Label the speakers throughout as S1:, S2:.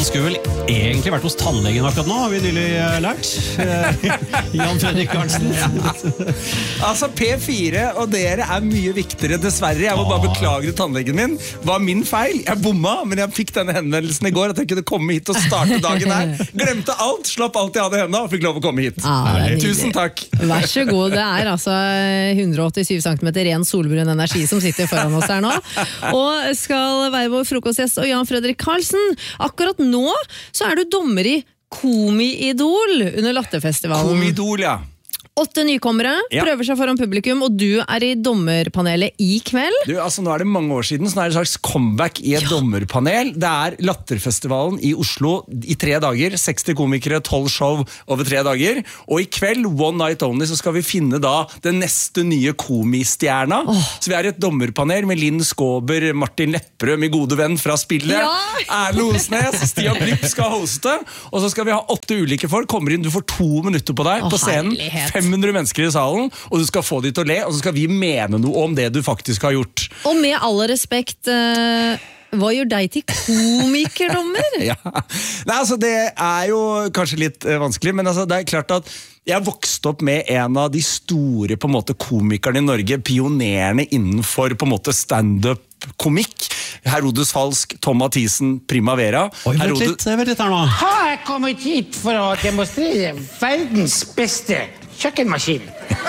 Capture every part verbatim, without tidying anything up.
S1: Han skulle vel egentlig vært hos tannlegen akkurat nå, har vi nylig lært. Jan Fredrik Karlsen.
S2: Ja. Altså, P fire og dere er mye viktigere, dessverre. Jeg må bare beklage til tannlegen min. Det var min feil. Jeg bomma, men jeg fikk denne henvendelsen i går at jeg kunne komme hit og starte dagen her. Glemte alt, slapp alt jeg hadde i hendene og fikk lov å komme hit.
S3: Ah,
S2: Tusen takk.
S3: Vær så god, det er altså hundre og åttisyv centimeter ren solbrun energi som sitter foran oss her nå. Og skal være vår frokostgjest og Jan Fredrik Karlsen. Akkurat nå så er du dommer i Komi-idol under Latterfestivalen.
S2: Komi-idol, ja.
S3: Åtte nykommere,
S2: ja.
S3: Prøver seg foran publikum, og du er i dommerpanelet i kveld.
S2: Du, altså Nå er det mange år siden, så nå er det et slags comeback i et ja. dommerpanel. Det er Latterfestivalen i Oslo i tre dager, seksti komikere, tolv show over tre dager. Og i kveld, One Night Only, så skal vi finne da den neste nye komistjerna. Oh. Så vi er i et dommerpanel med Linn Skåber, Martin Lepperød, min gode venn fra spillet, ja. Erle Osnes, Stian Blipp skal hoste, og så skal vi ha åtte ulike folk, kommer inn, du får to minutter på deg oh, på scenen, fem hundre mennesker i salen, og du skal få de til å le, og så skal vi mene noe om det du faktisk har gjort.
S3: Og med all respekt, uh, hva gjør deg til komikerdommer?
S2: Ja. Nei, altså det er jo kanskje litt uh, vanskelig, men altså, det er klart at jeg vokste opp med en av de store på en måte, komikerne i Norge, pionerene innenfor på en måte stand-up komikk. Herodes Falsk, Tom Mathisen, Primavera.
S1: Oi, vent litt, vent litt her nå.
S4: Har jeg kommet hit for å demonstrere verdens beste kjøkkenmaskin?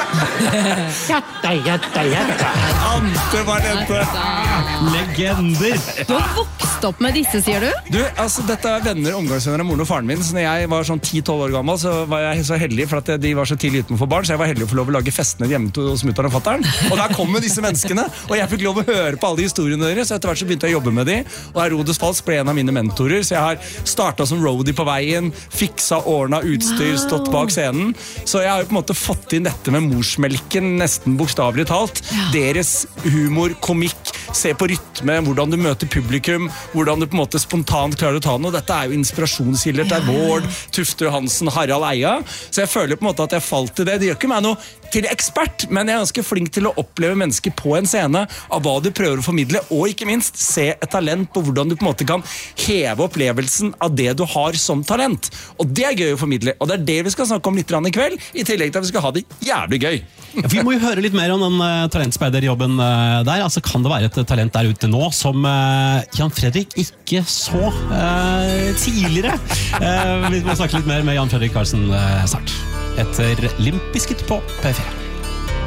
S4: Jatta, jatta, jatta.
S2: Ante var dette.
S1: Legender.
S3: Du har vokst opp med disse, sier du?
S2: Du, altså dette er venner, omgangsvenner av moren og faren min. Så når jeg var sånn ti tolv år gammel, så var jeg så heldig, for at de var så tidlig uten for barn, så jeg var heldig å få lov å lage festene hjemme hos mutter'n og fatter'n. Og der kom disse menneskene, og jeg fikk lov å høre på alle de historiene deres, så etter hvert så begynte jeg å jobbe med de. Og Herodes Falsk ble en av mine mentorer, så jeg har startet som roadie på veien, fiksa, ordnet utstyr, stått bak scenen. Så jeg har jo på en måte fått inn dette med morsmelken, nesten bokstavelig talt. Ja. Deres humor, komikk, se på rytme, hvordan du møter publikum, hvordan du på en måte spontant klarer å ta den, og dette er jo inspirasjonskilder til Bård, Tufte Johansen, Harald Eia, så jeg føler på en måte at jeg falt til det. Det gjør ikke meg noe til ekspert, men jeg er ganske flink til å oppleve mennesker på en scene av hva du prøver å formidle, og ikke minst se et talent på hvordan du på en måte kan heve opplevelsen av det du har som talent. Og det er gøy å formidle, og det er det vi skal snakke om litt i kveld, i tillegg til at vi skal ha det jævlig gøy.
S1: Ja, vi må jo høre litt mer om den uh, talentspeiderjobben uh, der. Altså, kan det være et talent der ute nå som uh, Jan Fredrik ikke så uh, tidligere? Uh, vi må snakke litt mer med Jan Fredrik Karlsen uh, snart. Etter Limp Bizkit på P fire.